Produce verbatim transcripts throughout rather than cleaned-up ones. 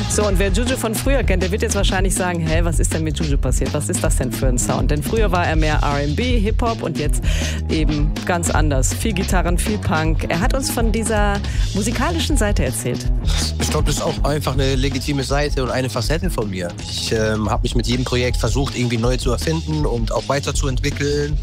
So, und wer Juju von früher kennt, der wird jetzt wahrscheinlich sagen, hä, was ist denn mit Juju passiert? Was ist das denn für ein Sound? Denn früher war er mehr R and B, Hip-Hop und jetzt eben ganz anders. Viel Gitarren, viel Punk. Er hat uns von dieser musikalischen Seite erzählt. Ich glaube, das ist auch einfach eine legitime Seite und eine Facette von mir. Ich ähm, habe mich mit jedem Projekt versucht, irgendwie neu zu erfinden und auch weiterzuentwickeln.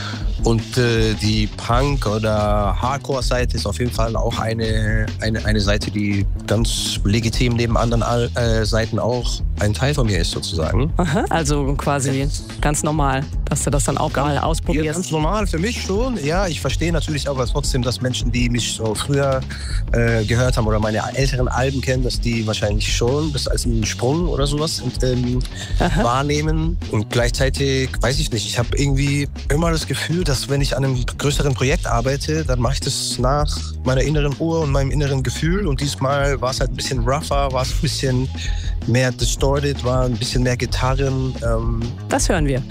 Und äh, die Punk- oder Hardcore-Seite ist auf jeden Fall auch eine, eine, eine Seite, die ganz legitim neben anderen äh, Seiten auch ein Teil von mir ist, sozusagen. Aha, also quasi ganz normal, dass du das dann auch mal ausprobierst. Ja, ganz normal, für mich schon. Ja, ich verstehe natürlich aber trotzdem, dass Menschen, die mich so früher äh, gehört haben oder meine älteren Alben kennen, dass die wahrscheinlich schon das als einen Sprung oder sowas ähm, wahrnehmen. Und gleichzeitig, weiß ich nicht, ich habe irgendwie immer das Gefühl, dass wenn ich an einem größeren Projekt arbeite, dann mache ich das nach meiner inneren Uhr und meinem inneren Gefühl. Und diesmal war es halt ein bisschen rougher, war es ein bisschen mehr distorted, war ein bisschen mehr Gitarren. Ähm das hören wir.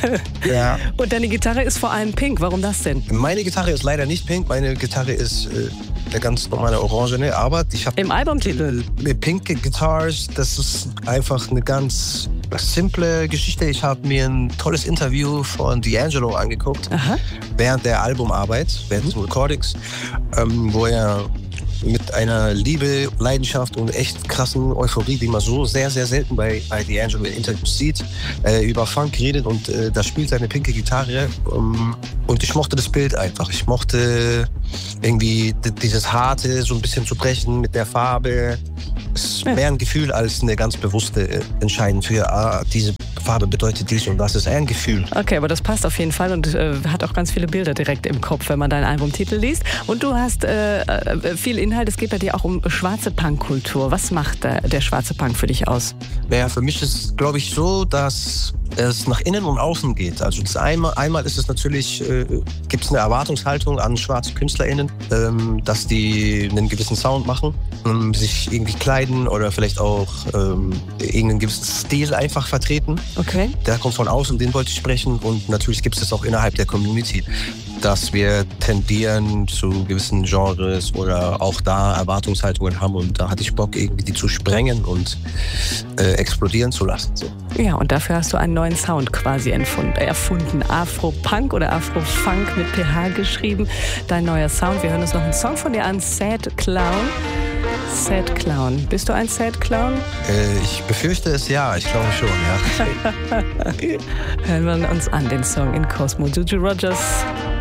Ja. Und deine Gitarre ist vor allem pink. Warum das denn? Meine Gitarre ist leider nicht pink. Meine Gitarre ist äh, der ganz normale Orangene. Aber ich habe im Albumtitel äh, Pink Guitars. Das ist einfach eine ganz simple Geschichte. Ich habe mir ein tolles Interview von D'Angelo angeguckt. Aha. Während der Albumarbeit, während des Recordings, ähm, wo er mit einer Liebe, Leidenschaft und echt krassen Euphorie, die man so sehr, sehr selten bei, bei D'Angelo in Interviews sieht, äh, über Funk redet und äh, da spielt seine pinke Gitarre. Um, und ich mochte das Bild einfach. Ich mochte irgendwie d- dieses Harte so ein bisschen zu brechen mit der Farbe. Es ist mehr ein Gefühl als eine ganz bewusste Entscheidung für, ah, diese Farbe bedeutet dies und das ist ein Gefühl. Okay, aber das passt auf jeden Fall und äh, hat auch ganz viele Bilder direkt im Kopf, wenn man deinen Albumtitel liest. Und du hast äh, äh, viel Inhalt, es geht bei dir auch um schwarze Punkkultur. Was macht äh, der schwarze Punk für dich aus? Naja, für mich ist es, glaube ich, so, dass es nach innen und außen geht. Also das einmal, einmal ist es natürlich, äh, gibt es eine Erwartungshaltung an schwarze KünstlerInnen, ähm, dass die einen gewissen Sound machen, ähm, sich irgendwie kleiden oder vielleicht auch ähm, irgendeinen gewissen Stil einfach vertreten. Okay. Der kommt von außen, den wollte ich sprechen. Und natürlich gibt es das auch innerhalb der Community, dass wir tendieren zu gewissen Genres oder auch da Erwartungshaltungen haben. Und da hatte ich Bock, irgendwie die zu sprengen und äh, explodieren zu lassen. So. Ja, und dafür hast du einen neuen Sound quasi erfunden. erfunden. Afro-Punk oder Afro-Funk mit P H geschrieben. Dein neuer Sound. Wir hören uns noch einen Song von dir an, Sad Clown. Sad Clown. Bist du ein Sad Clown? Äh, ich befürchte es ja, ich glaube schon, ja. Hören wir uns an, den Song in Cosmo. Juju Rogers.